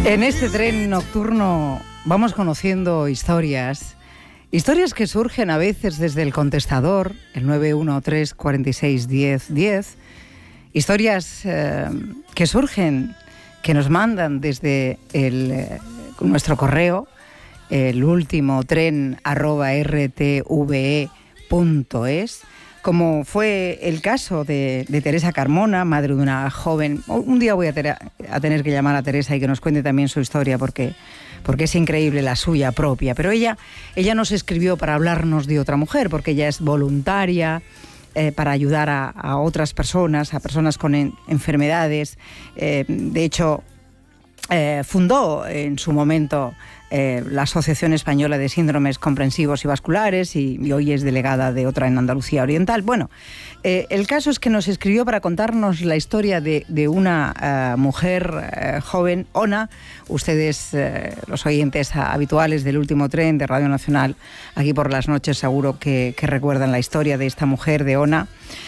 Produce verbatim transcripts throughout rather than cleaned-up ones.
En este tren nocturno vamos conociendo historias, historias que surgen a veces desde el contestador, el nueve uno tres cuatro seis diez diez, historias eh, que surgen, que nos mandan desde el, eh, nuestro correo, el último tren arroba r t v e punto es, como fue el caso de, de Teresa Carmona, madre de una joven. Un día voy a, ter- a tener que llamar a Teresa y que nos cuente también su historia, porque, porque es increíble la suya propia. Pero ella, ella nos escribió para hablarnos de otra mujer, porque ella es voluntaria eh, para ayudar a, a otras personas, a personas con en, enfermedades. Eh, de hecho, eh, fundó en su momento Eh, la Asociación Española de Síndromes Comprensivos y Vasculares y, y hoy es delegada de otra en Andalucía Oriental. Bueno, eh, el caso es que nos escribió para contarnos la historia de, de una uh, mujer uh, joven, Ona. Ustedes, uh, los oyentes habituales del Último Tren de Radio Nacional, aquí por las noches seguro que, que recuerdan la historia de esta mujer, de Ona.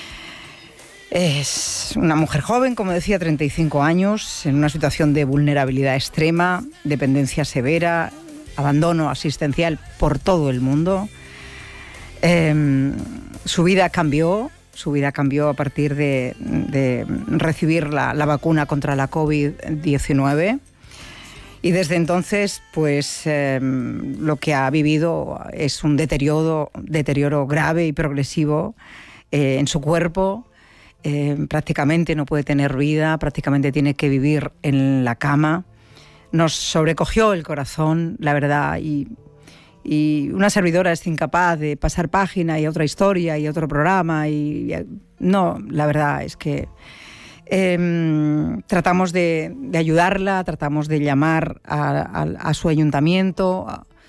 Es una mujer joven, como decía, treinta y cinco años, en una situación de vulnerabilidad extrema, dependencia severa, abandono asistencial por todo el mundo. Eh, su vida cambió, su vida cambió a partir de, de recibir la, la vacuna contra la covid diecinueve. Y desde entonces, pues eh, lo que ha vivido es un deterioro, deterioro grave y progresivo eh, en su cuerpo. Eh, prácticamente no puede tener vida, prácticamente tiene que vivir en la cama. Nos sobrecogió el corazón, la verdad, y, y una servidora es incapaz de pasar página y otra historia y otro programa. Y, y no, la verdad es que eh, tratamos de, de ayudarla, tratamos de llamar a, a, a su ayuntamiento.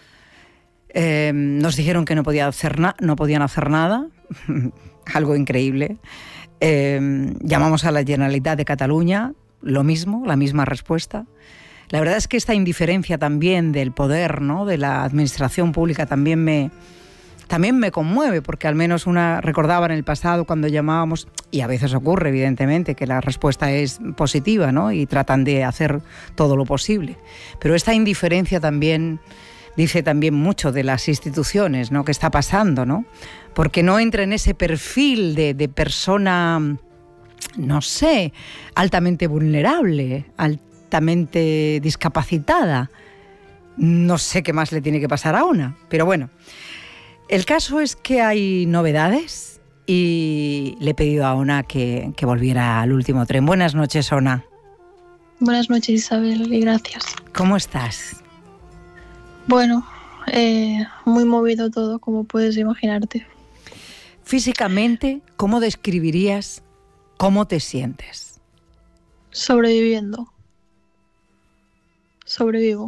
Eh, nos dijeron que no, podía hacer na- no podían hacer nada, algo increíble. Eh, llamamos a la Generalitat de Cataluña, lo mismo, la misma respuesta. La verdad es que esta indiferencia también del poder, ¿no?, de la administración pública también me, también me conmueve, porque al menos una recordaba en el pasado cuando llamábamos, y a veces ocurre evidentemente que la respuesta es positiva, ¿no?, y tratan de hacer todo lo posible. Pero esta indiferencia también dice también mucho de las instituciones, ¿no?, que está pasando, ¿no?, porque no entra en ese perfil de, de persona, no sé, altamente vulnerable, altamente discapacitada. No sé qué más le tiene que pasar a Ona, pero bueno. El caso es que hay novedades y le he pedido a Ona que, que volviera al Último Tren. Buenas noches, Ona. Buenas noches, Isabel, y gracias. ¿Cómo estás? Bueno, eh, muy movido todo, como puedes imaginarte. Físicamente, ¿cómo describirías cómo te sientes? Sobreviviendo. Sobrevivo.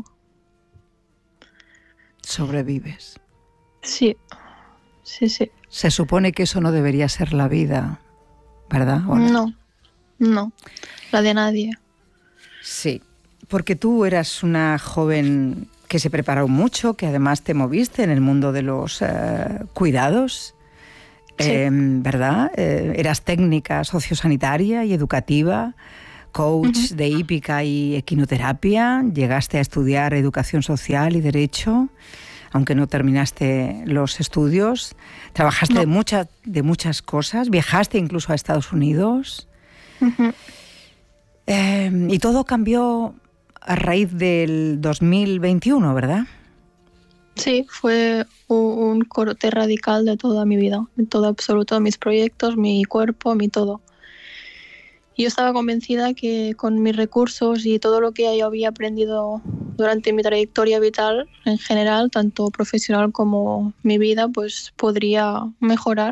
¿Sobrevives? Sí, sí, sí. Se supone que eso no debería ser la vida, ¿verdad? ¿O no? No, no, la de nadie. Sí, porque tú eras una joven que se preparó mucho, que además te moviste en el mundo de los uh, cuidados. Sí. Eh, ¿Verdad? Eh, eras técnica sociosanitaria y educativa, coach uh-huh. de hípica y equinoterapia, llegaste a estudiar educación social y derecho, aunque no terminaste los estudios, trabajaste no. de, mucha, de muchas cosas, viajaste incluso a Estados Unidos, uh-huh. eh, y todo cambió a raíz del dos mil veintiuno, ¿verdad? Sí, fue un corte radical de toda mi vida, de todo absoluto, mis proyectos, mi cuerpo, mi todo. Yo estaba convencida que con mis recursos y todo lo que yo había aprendido durante mi trayectoria vital en general, tanto profesional como mi vida, pues podría mejorar.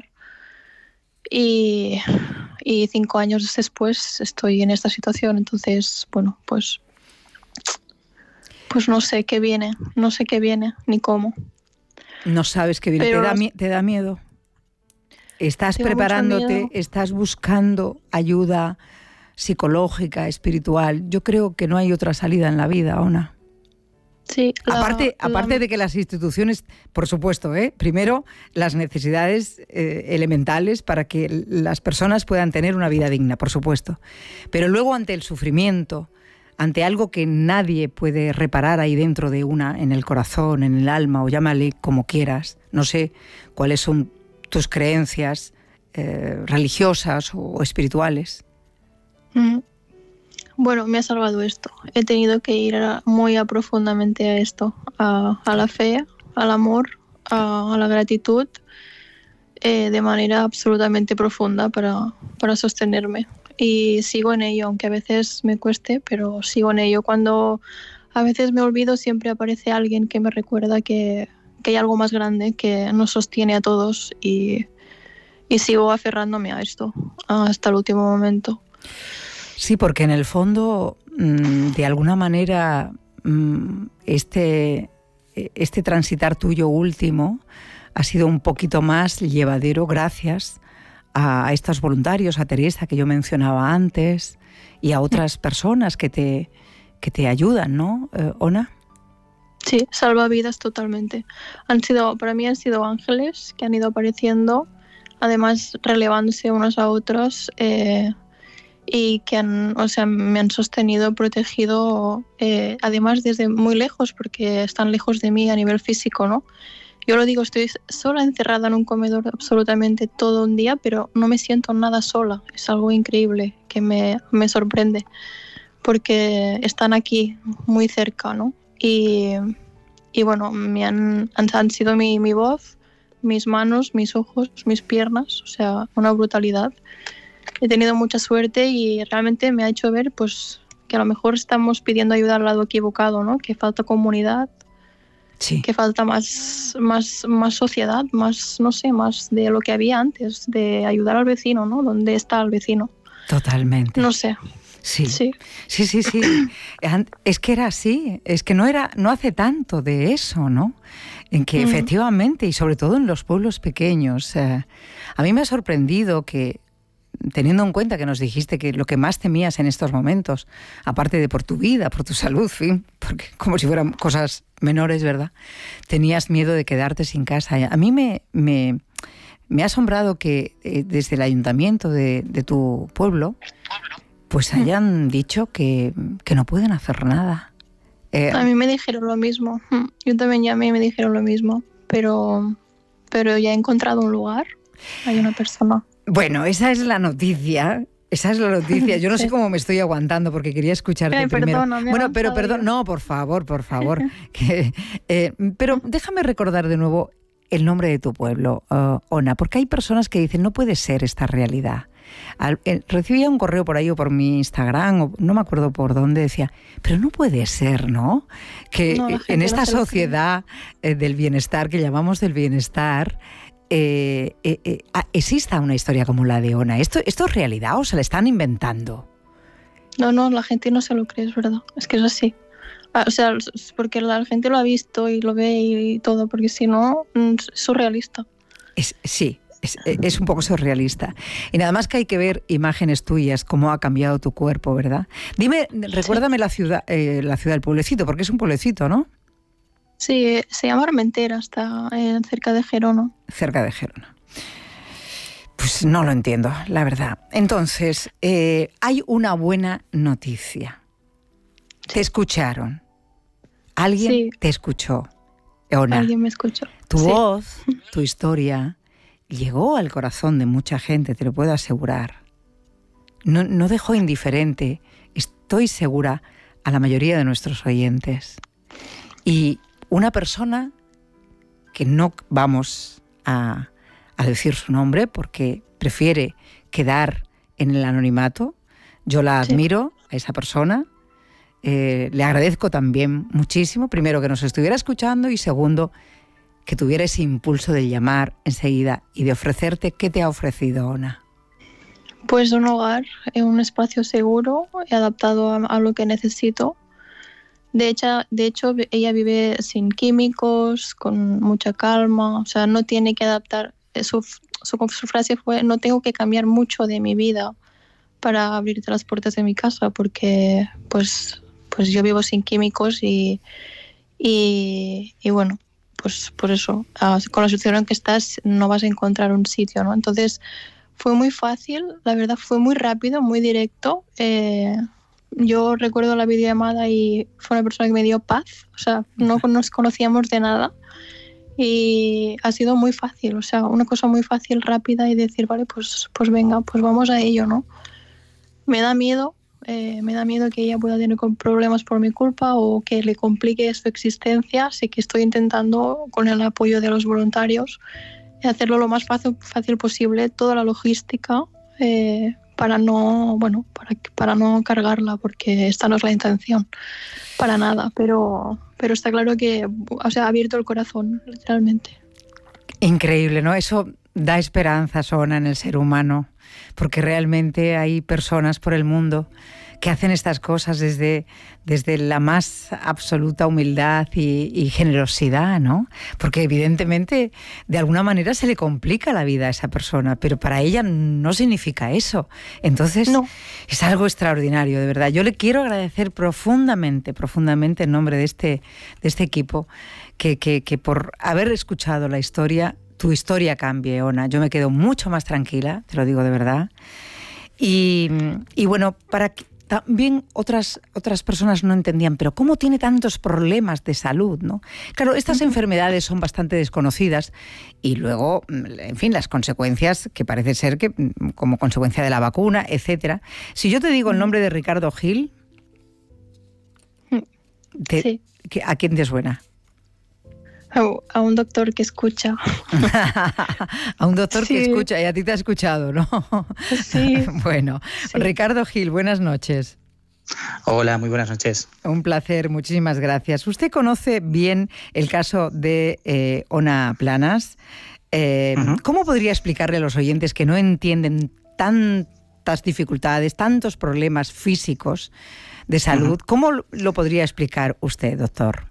Y, y cinco años después estoy en esta situación, entonces, bueno, pues... Pues no sé qué viene, no sé qué viene, ni cómo. No sabes qué viene, Pero ¿Te, da, ¿te da miedo? ¿Estás Tengo preparándote, estás buscando ayuda psicológica, espiritual? Yo creo que no hay otra salida en la vida, Ona. Sí. La, aparte aparte la... de que las instituciones, por supuesto, ¿eh? primero las necesidades eh, elementales para que las personas puedan tener una vida digna, por supuesto. Pero luego ante el sufrimiento, ante algo que nadie puede reparar ahí dentro de una, en el corazón, en el alma, o llámale como quieras. No sé cuáles son tus creencias eh, religiosas o espirituales. Mm. Bueno, me ha salvado esto. He tenido que ir a, muy a profundamente a esto, a, a la fe, al amor, a, a la gratitud, eh, de manera absolutamente profunda para, para sostenerme. Y sigo en ello, aunque a veces me cueste, pero sigo en ello. Cuando a veces me olvido, siempre aparece alguien que me recuerda que, que hay algo más grande que nos sostiene a todos, y, y sigo aferrándome a esto hasta el último momento. Sí, porque en el fondo, de alguna manera, este, este transitar tuyo último ha sido un poquito más llevadero gracias a estos voluntarios, a Teresa, que yo mencionaba antes, y a otras personas que te, que te ayudan, ¿no, eh, Ona? Sí, salvavidas totalmente. Han sido, para mí han sido ángeles que han ido apareciendo, además relevándose unos a otros, eh, y que han, o sea, me han sostenido, protegido, eh, además desde muy lejos, porque están lejos de mí a nivel físico, ¿no? Yo lo digo, estoy sola, encerrada en un comedor absolutamente todo un día, pero no me siento nada sola. Es algo increíble que me, me sorprende, porque están aquí, muy cerca, ¿no? Y, y bueno, me han, han, han sido mi, mi voz, mis manos, mis ojos, mis piernas, o sea, una brutalidad. He tenido mucha suerte y realmente me ha hecho ver, pues, que a lo mejor estamos pidiendo ayuda al lado equivocado, ¿no? Que falta comunidad, sí. Que falta más, más, más sociedad, más, no sé, más de lo que había antes, de ayudar al vecino, ¿no? ¿Dónde está el vecino? Totalmente. No sé. Sí, sí, sí, sí, sí. Es que era así, es que no era, no hace tanto de eso, ¿no? En que mm. efectivamente, y sobre todo en los pueblos pequeños, eh, a mí me ha sorprendido que, teniendo en cuenta que nos dijiste que lo que más temías en estos momentos, aparte de por tu vida, por tu salud, fin, porque como si fueran cosas menores, ¿verdad? Tenías miedo de quedarte sin casa. A mí me, me, me ha asombrado que eh, desde el ayuntamiento de, de tu pueblo, pues hayan dicho que, que no pueden hacer nada. Eh, a mí me dijeron lo mismo. Yo también llamé y me dijeron lo mismo, pero, pero ya he encontrado un lugar. Hay una persona. Bueno, esa es la noticia, esa es la noticia. Yo no sí. sé cómo me estoy aguantando porque quería escucharte Ay, primero. Perdona, me bueno, pero perdón, no, por favor, por favor. que, eh, pero déjame recordar de nuevo el nombre de tu pueblo, uh, Ona, porque hay personas que dicen, no puede ser esta realidad. Al, eh, recibía un correo por ahí o por mi Instagram, o no me acuerdo por dónde, decía, pero no puede ser, ¿no? Que no, en esta sociedad eh, del bienestar, que llamamos del bienestar, Eh, eh, eh, exista una historia como la de Ona. ¿Esto, ¿Esto es realidad o se la están inventando? No, no, la gente no se lo cree, es verdad. Es que es así. O sea, porque la gente lo ha visto y lo ve y todo, porque si no, es surrealista. Es, sí, es, es un poco surrealista. Y nada más que hay que ver imágenes tuyas, cómo ha cambiado tu cuerpo, ¿verdad? Dime, recuérdame sí. la ciudad, eh, la ciudad del pueblecito, porque es un pueblecito, ¿no? Sí, se llama Armentera, está eh, cerca de Gerona. Cerca de Gerona. Pues no lo entiendo, la verdad. Entonces, eh, hay una buena noticia. Sí. Te escucharon. Alguien sí. te escuchó. Ona. Alguien me escuchó. Tu sí. voz, tu historia, llegó al corazón de mucha gente, te lo puedo asegurar. No, no dejó indiferente, estoy segura, a la mayoría de nuestros oyentes. Y una persona que no vamos a, a decir su nombre porque prefiere quedar en el anonimato, yo la admiro sí. a esa persona, eh, le agradezco también muchísimo, primero que nos estuviera escuchando y segundo que tuviera ese impulso de llamar enseguida y de ofrecerte. ¿Qué te ha ofrecido, Ona? Pues un hogar, un espacio seguro, adaptado a, a lo que necesito. De hecho, de hecho, ella vive sin químicos, con mucha calma, o sea, no tiene que adaptar. Su, su, su frase fue, no tengo que cambiar mucho de mi vida para abrirte las puertas de mi casa, porque pues, pues yo vivo sin químicos y, y, y bueno, pues por eso, con la situación en que estás no vas a encontrar un sitio, ¿no? Entonces fue muy fácil, la verdad fue muy rápido, muy directo. Eh, yo recuerdo la videollamada y fue una persona que me dio paz, o sea, no nos conocíamos de nada y ha sido muy fácil, o sea, una cosa muy fácil, rápida y decir, vale, pues, pues venga, pues vamos a ello, ¿no? Me da miedo, eh, me da miedo que ella pueda tener problemas por mi culpa o que le complique su existencia, así que estoy intentando, con el apoyo de los voluntarios, hacerlo lo más fácil, fácil posible, toda la logística, eh, para no, bueno, para, para no cargarla, porque esta no es la intención, para nada, pero, pero está claro que, o sea, ha abierto el corazón, literalmente. Increíble, ¿no? Eso da esperanza, Ona, en el ser humano, porque realmente hay personas por el mundo que hacen estas cosas desde, desde la más absoluta humildad y, y generosidad, ¿no? Porque evidentemente de alguna manera se le complica la vida a esa persona, pero para ella no significa eso. Entonces no. Es algo extraordinario, de verdad. Yo le quiero agradecer profundamente, profundamente en nombre de este, de este equipo, que, que, que por haber escuchado la historia, tu historia cambie, Ona. Yo me quedo mucho más tranquila, te lo digo de verdad. Y, y bueno, para que también otras, otras personas no entendían, pero ¿cómo tiene tantos problemas de salud, ¿no? Claro, estas uh-huh. enfermedades son bastante desconocidas y luego, en fin, las consecuencias que parece ser que como consecuencia de la vacuna, etcétera. Si yo te digo el nombre de Ricardo Gil, te, sí. ¿a quién te suena? A un doctor que escucha. A un doctor sí. que escucha, y a ti te ha escuchado, ¿no? Sí. Bueno, sí. Ricardo Gil, buenas noches. Hola, muy buenas noches. Un placer, muchísimas gracias. Usted conoce bien el caso de eh, Ona Planas. Eh, uh-huh. ¿Cómo podría explicarle a los oyentes que no entienden tantas dificultades, tantos problemas físicos de salud? Uh-huh. ¿Cómo lo podría explicar usted, doctor?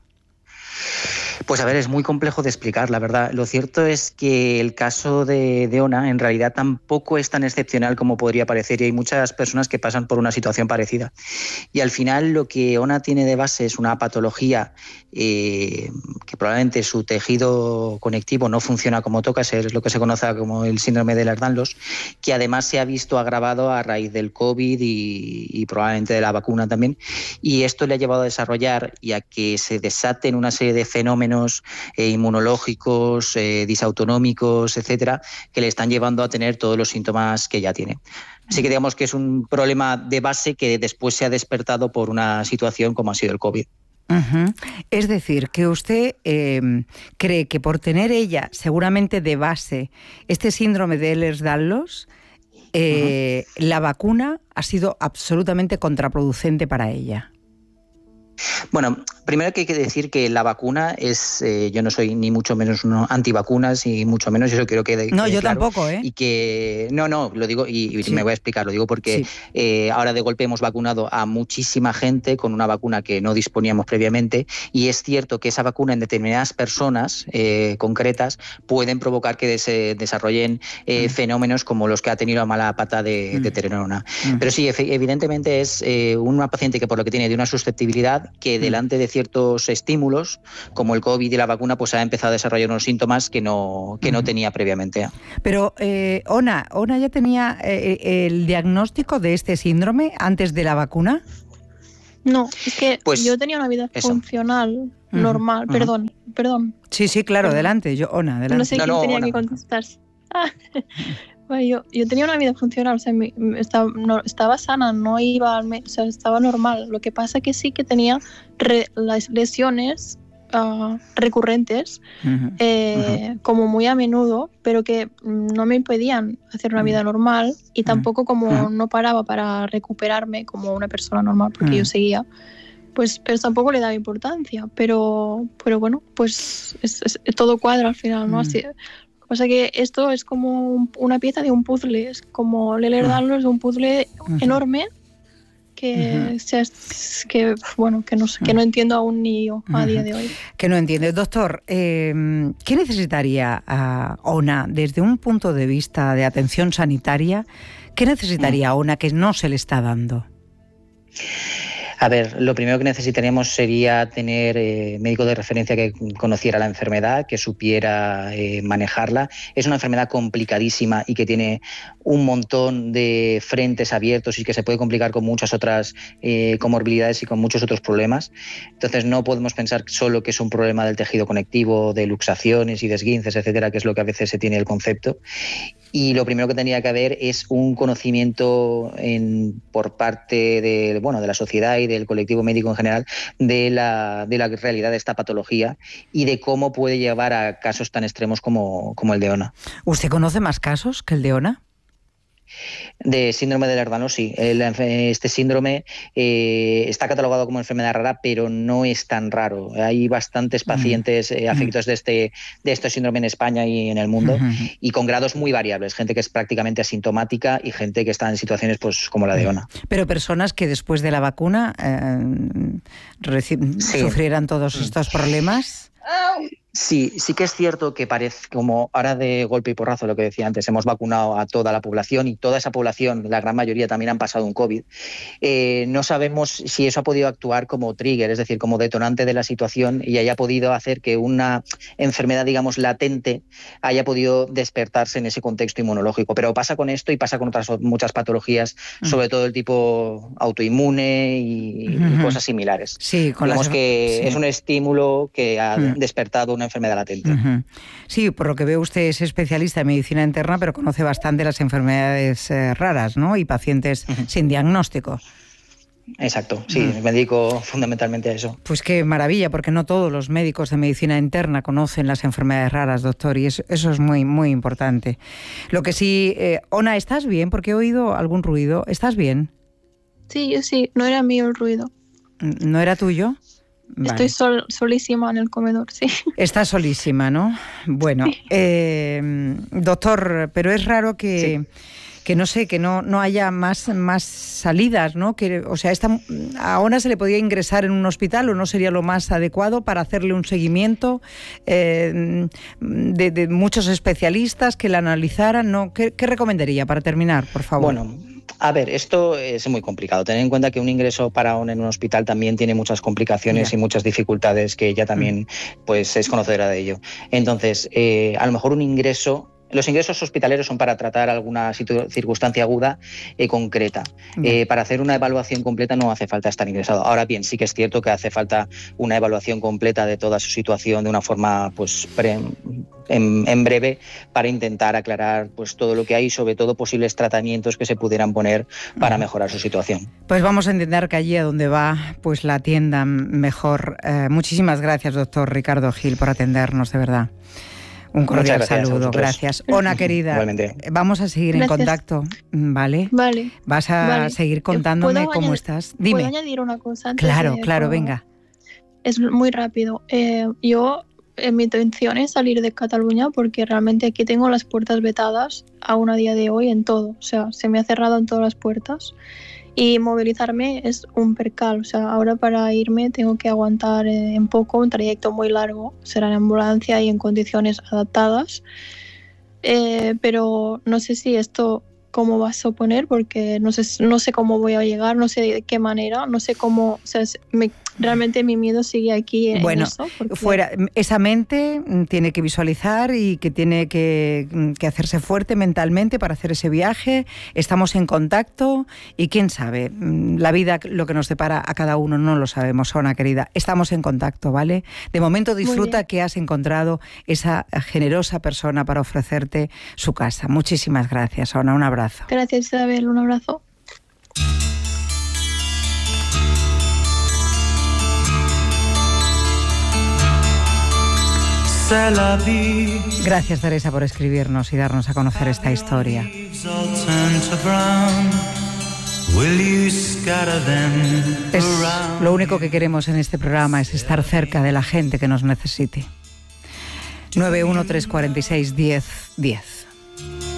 Pues a ver, es muy complejo de explicar, la verdad. Lo cierto es que el caso de, de Ona en realidad tampoco es tan excepcional como podría parecer y hay muchas personas que pasan por una situación parecida. Y al final lo que Ona tiene de base es una patología eh, que probablemente su tejido conectivo no funciona como toca, es lo que se conoce como el síndrome de Ehlers-Danlos, que además se ha visto agravado a raíz del COVID y, y probablemente de la vacuna también. Y esto le ha llevado a desarrollar y a que se desaten una serie de fenómenos eh, inmunológicos, eh, disautonómicos, etcétera, que le están llevando a tener todos los síntomas que ya tiene. Así que digamos que es un problema de base que después se ha despertado por una situación como ha sido el COVID. Uh-huh. Es decir, que usted eh, cree que por tener ella seguramente de base este síndrome de Ehlers-Danlos, eh, uh-huh. la vacuna ha sido absolutamente contraproducente para ella. Bueno, primero que hay que decir que la vacuna es, eh, yo no soy ni mucho menos uno antivacunas y mucho menos, eso quiero que No, yo claro, tampoco, ¿eh? Y que, no, no, lo digo y, y sí. me voy a explicar, lo digo porque sí. eh, ahora de golpe hemos vacunado a muchísima gente con una vacuna que no disponíamos previamente y es cierto que esa vacuna en determinadas personas eh, concretas pueden provocar que des, desarrollen eh, mm. fenómenos como los que ha tenido la mala pata de, mm. de Terenona. Mm. Pero sí, evidentemente es eh, una paciente que por lo que tiene de una susceptibilidad que delante de ciertos estímulos, como el COVID y la vacuna, pues ha empezado a desarrollar unos síntomas que no, que no tenía previamente. Pero, eh, Ona, ¿Ona ya tenía eh, el diagnóstico de este síndrome antes de la vacuna? No, es que pues yo tenía una vida eso. funcional, uh-huh. normal, uh-huh. perdón, perdón. Sí, sí, claro, perdón. adelante, yo, Ona, adelante. No sé quién no, no, tenía Ona. que contestar. Ah. Bueno, yo, yo tenía una vida funcional, o sea, mi, estaba, no, estaba sana, no iba al médico, o sea, estaba normal. Lo que pasa que sí que tenía re, las lesiones uh, recurrentes, uh-huh. Eh, uh-huh. como muy a menudo, pero que no me impedían hacer una vida normal y tampoco como uh-huh. no paraba para recuperarme como una persona normal, porque uh-huh. yo seguía. Pues, pero tampoco le daba importancia, pero, pero bueno, pues es, es, todo cuadra al final, ¿no? Uh-huh. Así, o sea que esto es como una pieza de un puzzle, es como el Ehlers-Danlos es un puzzle uh-huh. enorme que, uh-huh. sea, que, bueno, que, no, que no entiendo aún ni yo a uh-huh. día de hoy. Que no entiendes. Doctor, eh, ¿qué necesitaría uh, Ona desde un punto de vista de atención sanitaria? ¿Qué necesitaría uh-huh. Ona que no se le está dando? A A ver, lo primero que necesitaríamos sería tener eh, médico de referencia que conociera la enfermedad, que supiera eh, manejarla. Es una enfermedad complicadísima y que tiene un montón de frentes abiertos y que se puede complicar con muchas otras eh, comorbilidades y con muchos otros problemas. Entonces no podemos pensar solo que es un problema del tejido conectivo, de luxaciones y de esguinces, etcétera, que es lo que a veces se tiene el concepto. Y lo primero que tendría que haber es un conocimiento en, por parte de, bueno, de la sociedad y del colectivo médico en general de la, de la realidad de esta patología y de cómo puede llevar a casos tan extremos como, como el de Ona. ¿Usted conoce más casos que el de Ona? De síndrome de Lerner, sí. Este síndrome eh, está catalogado como enfermedad rara, pero no es tan raro. Hay bastantes pacientes eh, afectados de este, de este síndrome en España y en el mundo, uh-huh. y con grados muy variables. Gente que es prácticamente asintomática y gente que está en situaciones pues, como la de Ona. Pero personas que después de la vacuna eh, reci- sí. sufrieran todos estos problemas. Sí, sí que es cierto que parece, como ahora de golpe y porrazo, lo que decía antes, hemos vacunado a toda la población y toda esa población, la gran mayoría también han pasado un COVID. Eh, no sabemos si eso ha podido actuar como trigger, es decir, como detonante de la situación y haya podido hacer que una enfermedad, digamos, latente haya podido despertarse en ese contexto inmunológico. Pero pasa con esto y pasa con otras muchas patologías, uh-huh. sobre todo el tipo autoinmune y, uh-huh. y cosas similares. Sí, con Digamos las... que sí. es un estímulo que ha uh-huh. despertado una enfermedad latente. Uh-huh. Sí, por lo que veo usted es especialista en medicina interna, pero conoce bastante las enfermedades eh, raras, ¿no? Y pacientes uh-huh. sin diagnóstico. Exacto, sí, uh-huh. me dedico fundamentalmente a eso. Pues qué maravilla, porque no todos los médicos de medicina interna conocen las enfermedades raras, doctor, y eso, eso es muy, muy importante. Lo que sí, eh, Ona, ¿estás bien? Porque he oído algún ruido. ¿Estás bien? Sí, yo sí, no era mío el ruido. ¿No era tuyo? Vale. Estoy sol, solísima en el comedor, sí. Está solísima, ¿no? Bueno, sí. eh, doctor, pero es raro que, sí. que no sé, que no, no haya más, más salidas, ¿no? Que, o sea, esta, a Ona se le podía ingresar en un hospital o no sería lo más adecuado para hacerle un seguimiento eh, de, de muchos especialistas que la analizaran, ¿no? ¿Qué, qué recomendaría para terminar, por favor? Bueno, a ver, esto es muy complicado. Tener en cuenta que un ingreso para Ona en un hospital también tiene muchas complicaciones yeah. y muchas dificultades que ella también mm. pues, es conocedora de ello. Entonces, eh, a lo mejor un ingreso... Los ingresos hospitaleros son para tratar alguna circunstancia aguda eh, concreta. Eh, para hacer una evaluación completa no hace falta estar ingresado. Ahora bien, sí que es cierto que hace falta una evaluación completa de toda su situación de una forma pues pre, en, en breve para intentar aclarar pues todo lo que hay y sobre todo posibles tratamientos que se pudieran poner para mejorar su situación. Pues vamos a intentar que allí a donde va pues la atiendan mejor. Eh, muchísimas gracias, doctor Ricardo Gil, por atendernos, de verdad. Un cordial gracias, saludo, gracias. Ona, querida, igualmente. Vamos a seguir gracias. en contacto, ¿vale? Vale. Vas a vale. seguir contándome cómo añadir, estás. Dime. ¿Puedo añadir una cosa antes? Claro, de, claro, por... venga. Es muy rápido. Eh, yo, eh, mi intención es salir de Cataluña porque realmente aquí tengo las puertas vetadas aún a día de hoy en todo. O sea, se me ha cerrado en todas las puertas. Y movilizarme es un percal, o sea, ahora para irme tengo que aguantar en poco un trayecto muy largo, será en ambulancia y en condiciones adaptadas, eh, pero no sé si esto cómo va a suponer, porque no sé, no sé cómo voy a llegar, no sé de qué manera, no sé cómo, o sea, me, realmente mi miedo sigue aquí en bueno, eso. Porque... fuera, esa mente tiene que visualizar y que tiene que, que hacerse fuerte mentalmente para hacer ese viaje. Estamos en contacto y quién sabe, la vida lo que nos depara a cada uno no lo sabemos, Ona querida. Estamos en contacto, ¿vale? De momento disfruta que has encontrado esa generosa persona para ofrecerte su casa. Muchísimas gracias, Ona, un abrazo. Gracias, Isabel, un abrazo. Gracias, Teresa, por escribirnos y darnos a conocer esta historia. Es lo único que queremos en este programa, es estar cerca de la gente que nos necesite. nueve uno tres cuatro seis diez diez.